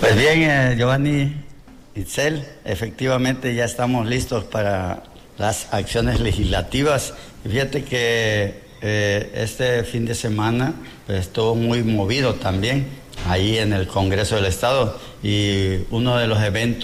Pues bien, Giovanni, Itzel, efectivamente ya estamos listos para las acciones legislativas. Fíjate que este fin de semana pues, estuvo muy movido también ahí en el Congreso del Estado, y uno de los eventos